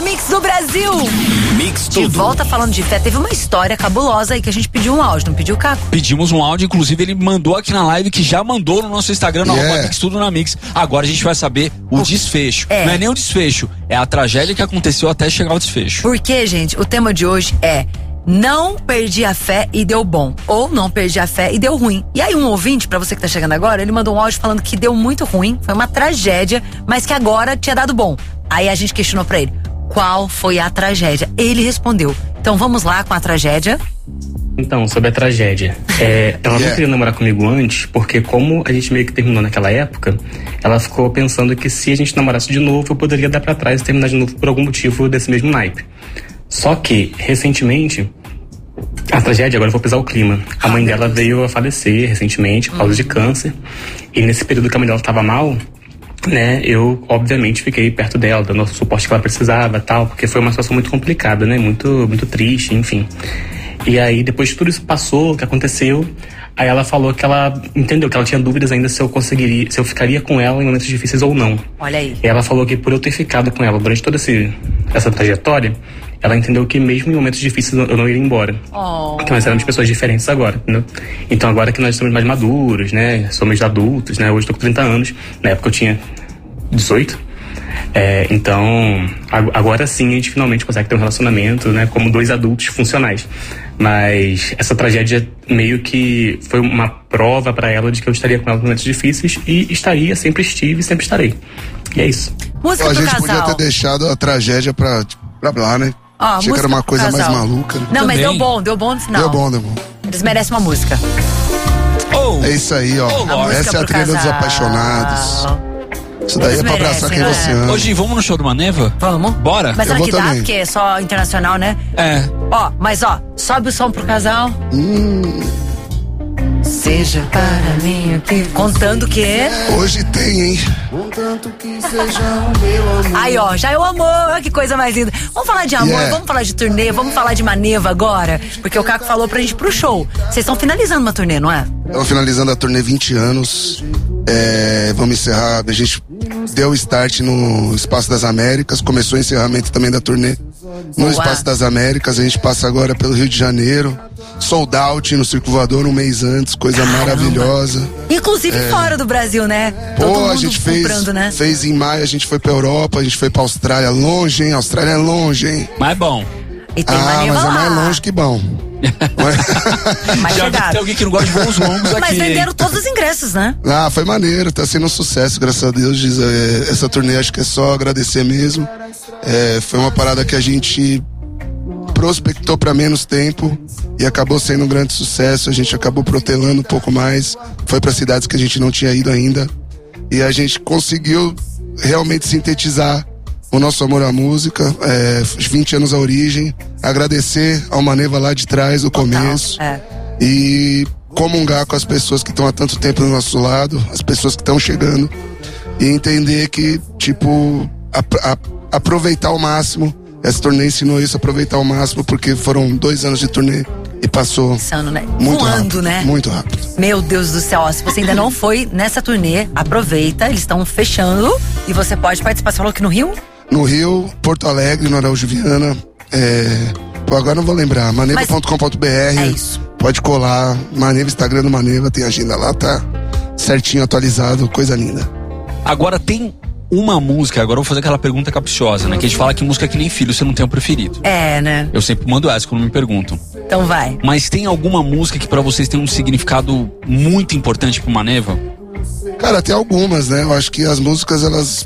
melhor mix do Brasil. Mix De volta falando de fé, teve uma história cabulosa aí que a gente pediu um áudio, não pediu, Caco? Pedimos um áudio, inclusive ele mandou aqui na live, que já mandou no nosso Instagram, no Mix Tudo na Mix. Agora a gente vai saber o desfecho. Não é nem o desfecho, é a tragédia que aconteceu até chegar ao desfecho. Porque, gente, o tema de hoje é: não perdi a fé e deu bom, ou não perdi a fé e deu ruim. E aí um ouvinte, pra você que tá chegando agora, ele mandou um áudio falando que deu muito ruim, foi uma tragédia, mas que agora tinha dado bom. Aí a gente questionou pra ele: qual foi a tragédia? Ele respondeu. Então vamos lá com a tragédia. Então, sobre a tragédia. Ela não queria namorar comigo antes, porque como a gente meio que terminou naquela época, ela ficou pensando que se a gente namorasse de novo, eu poderia dar pra trás e terminar de novo por algum motivo desse mesmo naipe. Só que, recentemente, a tragédia, agora eu vou pesar o clima. A mãe dela veio a falecer recentemente por causa de câncer. E nesse período que a mãe dela estava mal, né, eu obviamente fiquei perto dela, dando o suporte que ela precisava, tal, porque foi uma situação muito complicada, né, muito triste, enfim. E aí, depois de tudo isso passou, o que aconteceu, aí ela falou que ela entendeu que ela tinha dúvidas ainda se eu ficaria com ela em momentos difíceis ou não. Olha aí. E ela falou que por eu ter ficado com ela durante toda essa trajetória, ela entendeu que mesmo em momentos difíceis eu não iria embora. Porque nós éramos pessoas diferentes agora, entendeu? Então agora que nós estamos mais maduros, né? Somos adultos, né? Hoje eu tô com 30 anos. Na época eu tinha 18. Então, agora sim a gente finalmente consegue ter um relacionamento, né? Como dois adultos funcionais. Mas essa tragédia meio que foi uma prova pra ela de que eu estaria com ela em momentos difíceis. E estaria, sempre estive e sempre estarei. E é isso. Música a pro gente casal. podia ter deixado a tragédia pra lá, né? Achei que era uma coisa mais maluca. Né? Não, mas deu bom no final. Deu bom. Eles merecem uma música. É isso aí, ó. Essa é a trilha dos apaixonados. Isso daí é pra abraçar quem você ama. Hoje vamos no show do Maneva? Vamos. Bora? Mas Eu será vou que dá? também. Porque é só internacional, né? Mas sobe o som pro casal. Seja para mim o que... Contando que... Hoje tem, hein? Aí, ó, já é o amor, olha que coisa mais linda. Vamos falar de amor, vamos falar de turnê, vamos falar de Maneva agora, porque o Caco falou pra gente ir pro show. Vocês estão finalizando uma turnê, não é? Estamos finalizando a turnê 20 anos. Vamos encerrar, a gente deu start no Espaço das Américas, começou o encerramento também da turnê no Espaço das Américas. A gente passa agora pelo Rio de Janeiro, sold out no Circo Voador um mês antes, coisa maravilhosa. Inclusive fora do Brasil, né? Todo mundo a gente comprando, né? fez em maio, a gente foi pra Europa, a gente foi pra Austrália, longe, hein? Austrália é longe, hein? Mas é bom. E tem Maneva mas é lá. mais longe que bom. Mais Já vi que chegado. tem alguém que não gosta de voos longos aqui. Mas venderam todos os ingressos, né? Foi maneiro, tá sendo um sucesso, graças a Deus. Essa turnê acho que é só agradecer mesmo. Foi uma parada que a gente prospectou pra menos tempo e acabou sendo um grande sucesso. A gente acabou protelando um pouco mais, foi pra cidades que a gente não tinha ido ainda e a gente conseguiu realmente sintetizar o nosso amor à música, 20 anos à origem, agradecer ao Maneva lá de trás, do começo, e comungar com as pessoas que estão há tanto tempo do nosso lado, as pessoas que estão chegando, e entender que, tipo, aproveitar ao máximo. Essa turnê ensinou isso, aproveitar ao máximo, porque foram 2 anos de turnê e passou Insano, né? muito Voando, rápido, né? Muito rápido. Meu Deus do céu, ó, se você ainda não foi nessa turnê, aproveita, eles estão fechando e você pode participar. Você falou que no Rio? No Rio, Porto Alegre, no Araújo Viana, agora não vou lembrar, maneva.com.br. É isso. Pode colar, Maneva, Instagram do Maneva, tem agenda lá, tá certinho, atualizado, coisa linda. Agora tem uma música, agora eu vou fazer aquela pergunta capciosa, né? Que a gente fala que música é que nem filho, você não tem um preferido. Né? Eu sempre mando essa quando me perguntam. Então vai. Mas tem alguma música que pra vocês tem um significado muito importante pro Maneva? Cara, tem algumas, né? Eu acho que as músicas, elas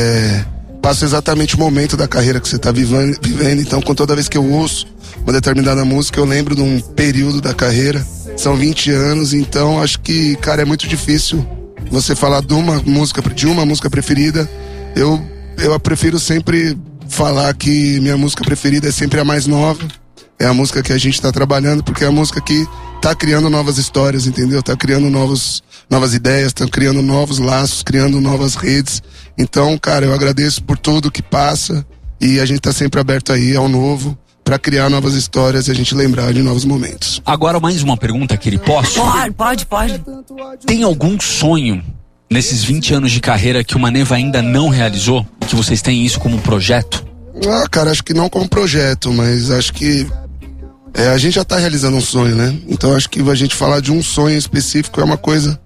passam exatamente o momento da carreira que você tá vivendo. Então, toda vez que eu ouço uma determinada música, eu lembro de um período da carreira. São 20 anos, então acho que, cara, é muito difícil você falar de uma música preferida. Eu prefiro sempre falar que minha música preferida é sempre a mais nova. É a música que a gente tá trabalhando, porque é a música que tá criando novas histórias, entendeu? Tá criando novas ideias, tá criando novos laços, criando novas redes. Então, cara, eu agradeço por tudo que passa e a gente tá sempre aberto aí ao novo, pra criar novas histórias e a gente lembrar de novos momentos. Agora mais uma pergunta, Kiri, posso? Pode. Tem algum sonho nesses 20 anos de carreira que o Maneva ainda não realizou? Que vocês têm isso como um projeto? Cara, acho que não como projeto, mas acho que a gente já tá realizando um sonho, né? Então acho que a gente falar de um sonho específico é uma coisa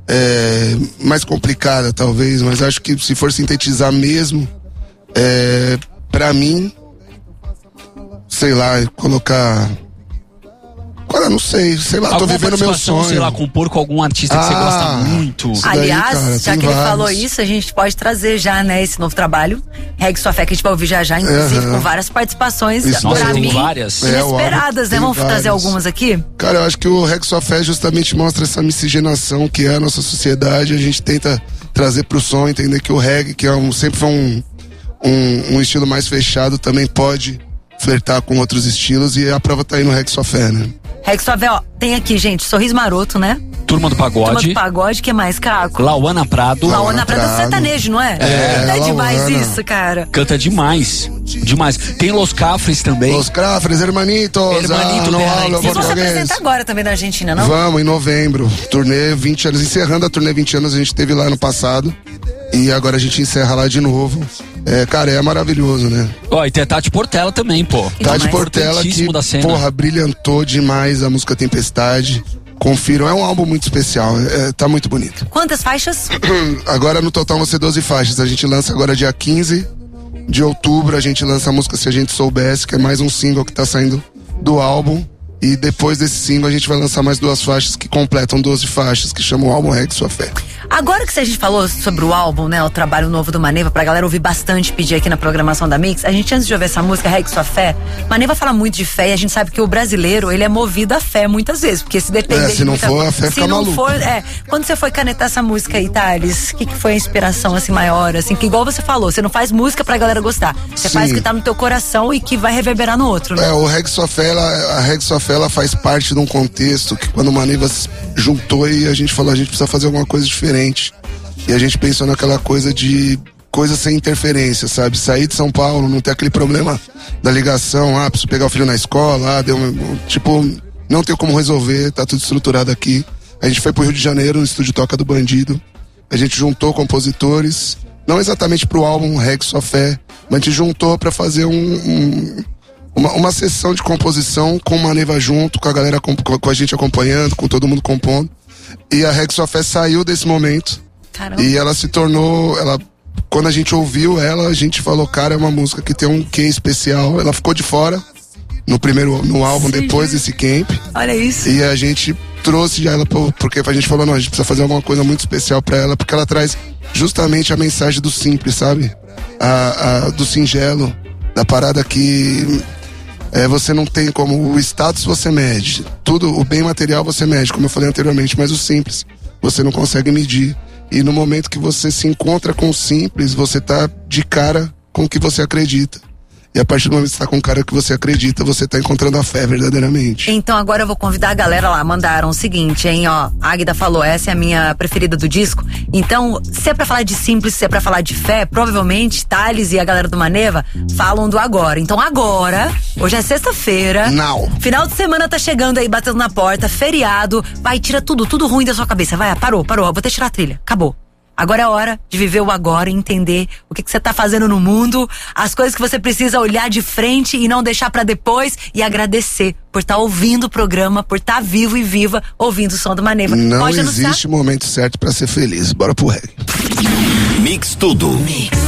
mais complicada, talvez, mas acho que se for sintetizar mesmo, pra mim, sei lá, colocar... Cara, não sei lá, alguma tô vivendo meu sonho. Sei lá, compor com algum artista que você gosta muito. Aliás, cara, já que ele falou isso, a gente pode trazer já, né, esse novo trabalho, Regue Sua Fé, que a gente vai ouvir já, inclusive com várias participações, pra mim, várias. inesperadas, né? Vamos trazer algumas aqui? Cara, eu acho que o Regue Sua Fé justamente mostra essa miscigenação que é a nossa sociedade. A gente tenta trazer pro som, entender que o reggae, que sempre foi um estilo mais fechado, também pode flertar com outros estilos, e a prova tá aí no Regue Sua Fé, né? Regue Sua Fé, ó, tem aqui, gente, Sorriso Maroto, né? Turma do Pagode. Turma do Pagode, que mais, Caco? Lauana Prado. Lauana Prado é sertanejo, não é? É demais Lauana. isso, cara. Canta demais. Demais. Tem Los Cafres também. Los Cafres, hermanitos. Não hablo Vocês vão se português. apresentar agora também na Argentina, não? Vamos, em novembro. Turnê 20 anos. Encerrando a turnê 20 anos, a gente teve lá no passado. E agora a gente encerra lá de novo. Cara, é maravilhoso, né? E tem a Tati Portela também, pô. Tati Portela, que, da cena. porra, brilhantou demais a música Tempestade. Confiram, é um álbum muito especial, tá muito bonito. Quantas faixas? Agora no total vão ser 12 faixas. A gente lança agora dia 15 de outubro, a gente lança a música Se a Gente Soubesse, que é mais um single que tá saindo do álbum. E depois desse single a gente vai lançar mais 2 faixas que completam 12 faixas, que chamam o álbum Regue Sua Fé. Agora que a gente falou sobre o álbum, né, o trabalho novo do Maneva, pra galera ouvir bastante, pedir aqui na programação da Mix, a gente, antes de ouvir essa música, Regue Sua Fé, Maneva fala muito de fé, e a gente sabe que o brasileiro, ele é movido à fé muitas vezes, porque se depender se não for, a fé fica maluca. Quando você foi canetar essa música aí, Thales, o que foi a inspiração, assim, maior, assim, que igual você falou, você não faz música pra galera gostar, você faz o que tá no teu coração e que vai reverberar no outro, né? O Regue Sua Fé, a Regue Sua Fé, ela faz parte de um contexto que quando o Maneva juntou e a gente falou, a gente precisa fazer alguma coisa diferente. E a gente pensou naquela coisa de coisa sem interferência, sabe? Sair de São Paulo, não ter aquele problema da ligação, preciso pegar o filho na escola, não tem como resolver, tá tudo estruturado aqui. A gente foi pro Rio de Janeiro, no estúdio Toca do Bandido. A gente juntou compositores, não exatamente pro álbum Regue Sua Fé, mas a gente juntou pra fazer uma sessão de composição com o Maneva junto, com a galera, com a gente acompanhando, com todo mundo compondo. E a Regue Sua Fé saiu desse momento. Caramba. E ela se tornou, quando a gente ouviu ela, a gente falou, cara, é uma música que tem um quê especial. Ela ficou de fora no álbum. Sim, depois desse camp. Olha isso. E a gente trouxe ela porque a gente falou, não, a gente precisa fazer alguma coisa muito especial pra ela, porque ela traz justamente a mensagem do simples, sabe? Do singelo, da parada que você não tem como, o status você mede, tudo, o bem material você mede, como eu falei anteriormente, mas o simples você não consegue medir. E no momento que você se encontra com o simples, você tá de cara com o que você acredita. E a partir do momento que você tá com o cara que você acredita, você tá encontrando a fé verdadeiramente. Então agora eu vou convidar a galera lá, mandaram o seguinte, hein, ó, a Águida falou, essa é a minha preferida do disco. Então, se é pra falar de simples, se é pra falar de fé, provavelmente Thales e a galera do Maneva falam do agora. Então agora, hoje é sexta-feira. Não. Final de semana tá chegando aí, batendo na porta, feriado, vai, tira tudo ruim da sua cabeça, vai, parou, vou até tirar a trilha, acabou. Agora é hora de viver o agora e entender o que você tá fazendo no mundo, as coisas que você precisa olhar de frente e não deixar pra depois, e agradecer por estar ouvindo o programa, por estar vivo e viva ouvindo o som do Maneva. Não Pode existe momento certo pra ser feliz. Bora pro reggae. Mix tudo.